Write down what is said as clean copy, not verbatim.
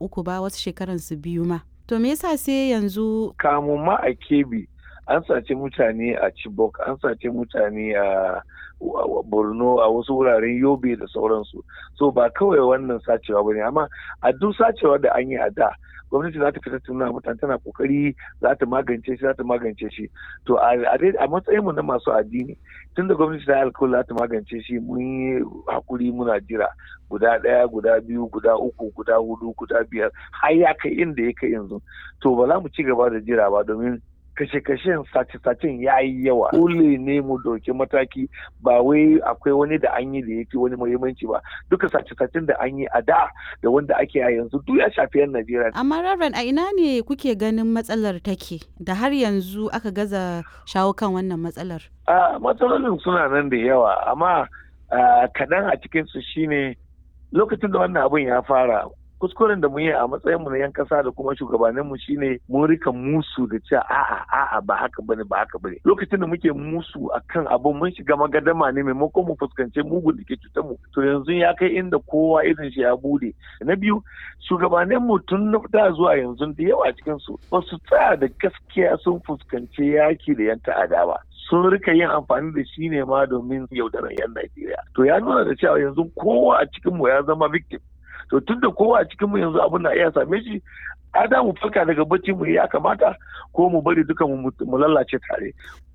3 ba, wasu shekaran su 2 ma. To me yasa sai yanzu? Kamun ma a Kebbi an sace mutane a Chibok, an sace mutane a Borno, a wasu wuraren Yobe da sauransu. So ba kawai wannan sacewa bane, amma a duk sacewa da an yi a da, gwamnati za ta fita tuna mutane, tana kokari za ta magance shi. To a matsayin mu na masu addini, tunda gwamnati ta yi alkawari za ta magance shi, mun yi hakuri muna jira guda 1, guda 2, guda 3, guda 4, guda 5 har ya kai inda ya kai yanzu. To ba za mu ci gaba da jira ba, domin kashe-kashen sace-sacen ya yi yawa. Dole ne mu dauki mataki, ba wai akwai wani da an yi da ya fi wani muhimmanci ba. Duka sace-sacen da an yi a da wanda ake a yanzu duk ya shafi 'yan Najeriya. Amma Reverend, a ina ne kuke ganin matsalar take da har yanzu aka gaza shawo kan wannan matsalar? Matsalolin suna nan da yawa, amma kaɗan a cikinsu shine lokacin da wannan abun ya fara. Kuskuren da mu yi a matsayin mu na 'yan kasa da kuma shugabanninmu shine mun rika musu da cewa a'a ba haka bane. Lokacin da muke musu akan abun mun shiga magadama ne, maimakon mu fuskance mugun da ke cutar mu. To yanzu ya kai inda kowa irin shi ya bude. Na biyu, shugabanninmu tun da zuwa yanzu da yawa cikin su ba su tsaya da gaskiya sun fuskanci yaki da 'yan ta'ada ba. Sun rika yin amfani da shi ne ma domin yaudarar 'yan Najeriya. To ya nuna da cewa yanzu kowa a cikin mu ya zama victim. To tun da kowa a cikin mu yanzu abin na iya same shi, mu farka daga bacci mu ya kamata ko mu bari duka mu lalace tare.